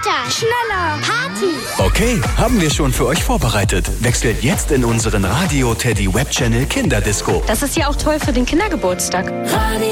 Weiter, schneller, Party. Okay, haben wir schon für euch vorbereitet. Wechselt jetzt in unseren Radio Teddy Web Channel Kinderdisco. Das ist ja auch toll für den Kindergeburtstag.